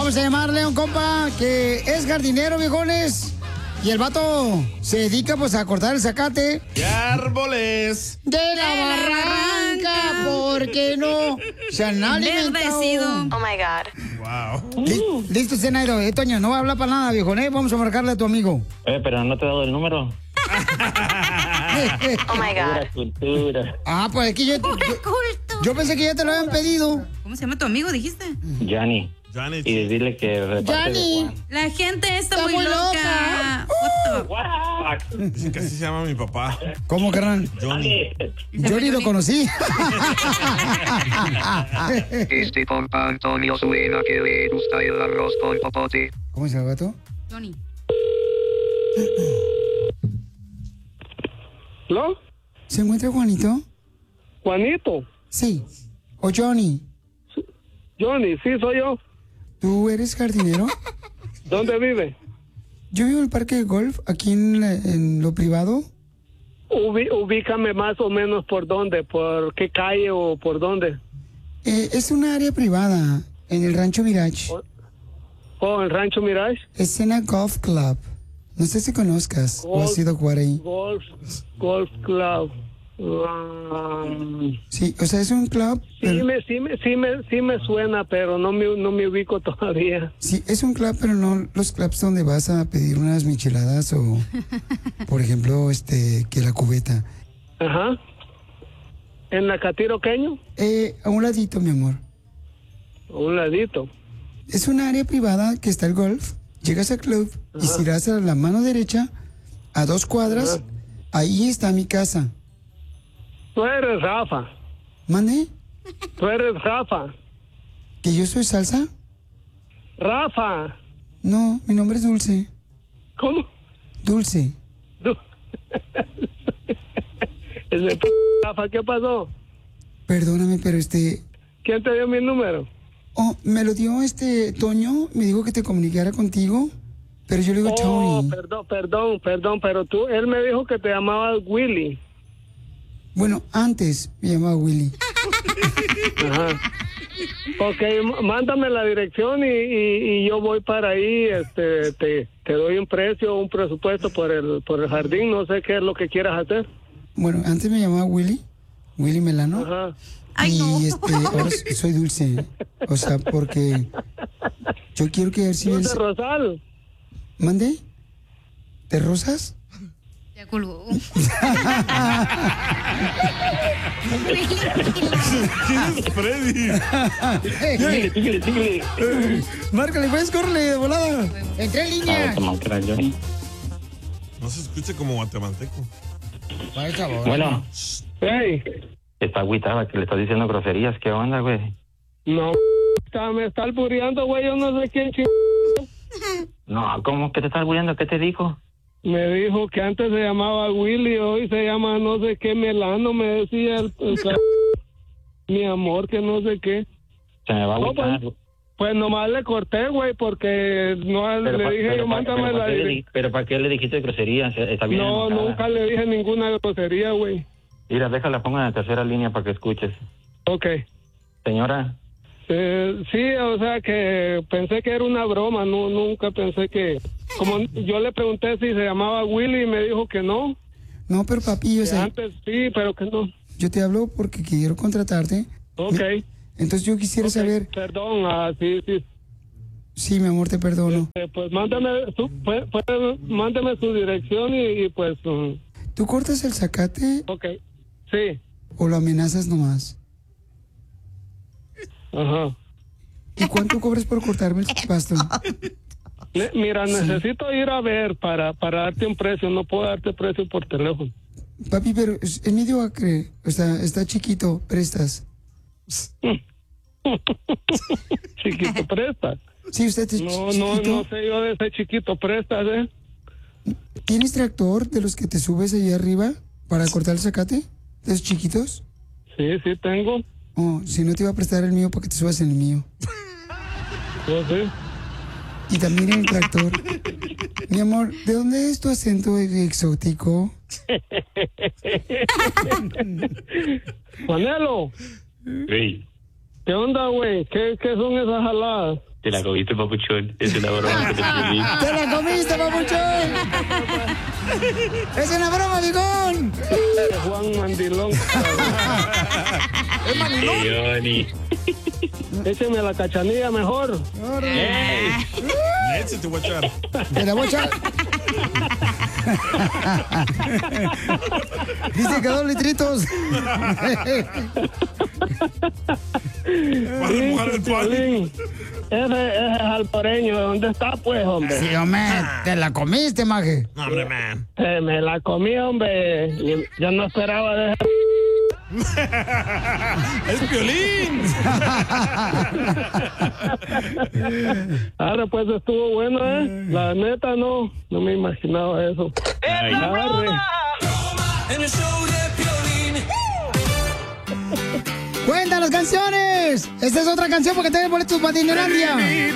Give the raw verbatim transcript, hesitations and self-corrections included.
Vamos a llamarle a un compa que es jardinero, viejones. Y el vato se dedica pues a cortar el zacate. ¡Qué árboles! De la barranca, ¿por qué no? Se han alimentado. Verdecido. Oh my God. Wow. Li- Listo, Zenairo. Eh, Toño, no va a hablar para nada, viejo, ¿eh? Vamos a marcarle a tu amigo. Eh, pero no te he dado el número. Oh my God. Cultura, cultura. Ah, pues aquí yo, yo, yo pensé que ya te lo habían pedido. ¿Cómo se llama tu amigo, dijiste? Yanni. Janet. Y dile que de parte de Yanni. Juan. La gente está, Está muy, muy loca. What the- Dicen que así se llama mi papá. ¿Cómo, carnal? Johnny. Yo ni lo conocí. Este compa Antonio suena que le gusta el arroz con popote. ¿Cómo se llama el gato? Johnny. ¿No? ¿Se encuentra Juanito? Juanito. Sí. ¿O Johnny? Johnny, sí, soy yo. ¿Tú eres jardinero? ¿Dónde vive? Yo vivo en el parque de golf, aquí en, la- en lo privado. Ubi- ubícame más o menos por dónde, por qué calle o por dónde. Eh, es una área privada en el Rancho Mirage. Oh, el Rancho Mirage. Escena Golf Club. No sé si conozcas o has Golf. ido a jugar ahí. Golf, Golf Club. Um, Sí, o sea, es un club. sí, pero- me, sí, me, sí, me, sí me suena, pero no me, no me ubico todavía. Sí, es un club, pero no los clubs donde vas a pedir unas micheladas o, por ejemplo, este, que la cubeta. Ajá. ¿En la Catiroqueño? Eh, a un ladito, mi amor. A un ladito. Es un área privada que está el golf. Llegas al club y si das a la mano derecha, a dos cuadras, Ajá. ahí está mi casa. Tú eres Rafa. ¿Mande? Tú eres Rafa. ¿Que yo soy salsa? Rafa. No, mi nombre es Dulce. ¿Cómo? Dulce. Du- Ese p- Rafa, ¿qué pasó? Perdóname, pero este... ¿Quién te dio mi número? Oh, me lo dio este Toño, me dijo que te comunicara contigo, pero yo le digo Oh, Tony. perdón, perdón, perdón, pero tú, él me dijo que te llamabas Willy. Bueno, antes me llamaba Willy. Ajá. Ok, m- mándame la dirección y, y, y yo voy para ahí, este, te, te doy un precio, un presupuesto por el, por el jardín, no sé qué es lo que quieras hacer. Bueno, antes me llamaba Willy, Willy Melano. Ajá. Ay, y no. este, ahora soy Dulce. O sea, porque yo quiero que ver si ¿Tú él de se- Rosal? ¿Mande? ¿De rosas? Ya colgó. ¿Quién es Freddy? Síguele, síguele, síguele. Márcale, pues, córrele de volada. Entré en Ah, línea. te manquera, Johnny. No se escucha como guatemalteco. Vaya, chavo. Bueno, Hey, está agüitada que le estás diciendo groserías. ¿Qué onda, güey? no, está- me está albureando, güey, yo no sé quién ch... No, ¿cómo que te estás muriendo? ¿Qué te dijo? Me dijo que antes se llamaba Willy, hoy se llama no sé qué Melano, me decía el, el ca- mi amor, que no sé qué. Se me va a No, agüitar. pues, pues nomás le corté, güey, porque no le pa- dije yo, pa- mándame pero la ¿para qué le dire- di- Pero ¿para qué le dijiste groserías? Está bien No, enojada. nunca le dije ninguna grosería, güey. Mira, déjala, ponga en la tercera línea para que escuches. Ok. Señora, Eh, sí, o sea que pensé que era una broma, no, nunca pensé que... Como yo le pregunté si se llamaba Willy y me dijo que no. No, pero papi, o Que sea, antes sí, pero que no. yo te hablo porque quiero contratarte. Ok. Entonces yo quisiera Ok, saber... Perdón, ah, sí, sí. Sí, mi amor, te perdono. Eh, pues mándame su, pues, pues, mándame su dirección y, y pues... um, ¿Tú cortas el zacate ok. Sí. o lo amenazas nomás? Ajá. ¿Y cuánto cobras por cortarme el pasto? Ne- Mira, necesito ir a ver para, para darte un precio. No puedo darte precio por teléfono. Papi, pero es es medio acre. O sea, está chiquito, prestas. Chiquito, presta. Sí, usted es No, chiquito. no, no sé yo de ese chiquito, prestas, ¿eh? ¿Tienes tractor de los que te subes ahí arriba para cortar el zacate? ¿De esos chiquitos? Sí, sí tengo. Oh, si no te iba a prestar el mío para que te subas en el mío. Yo sí. Y también en el tractor. Mi amor, ¿de dónde es tu acento exótico? Juanelo, sí. ¿Qué onda, güey? ¿Qué, ¿Qué son esas jaladas? Te la comiste, papuchón. Es una broma que te pedí. ¡Te la comiste, papuchón! ¡Es una broma, Bigón! Juan Mandilón. Es manilón. Johnny. Écheme la cachanilla mejor. Ese te voy a echar. Te la voy a echar. Dice que dos litritos. Vas a remojar el pan. Piolín, Ese, ese es alporeño. ¿Dónde está, pues, hombre? Sí, hombre, te la comiste, maje. No, hombre, man. Eh, me la comí, hombre. Y yo no esperaba de ¡Es Piolín! Ahora pues estuvo bueno, ¿eh? La neta no, no me imaginaba eso. Ay, Arre. ¡Cuenta las canciones! Esta es otra canción porque tengo boletos para Disneylandia.